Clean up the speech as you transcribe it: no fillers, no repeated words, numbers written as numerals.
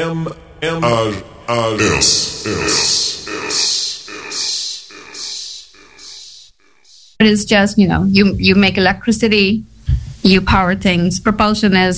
It is just, you make electricity, you power things. Propulsion is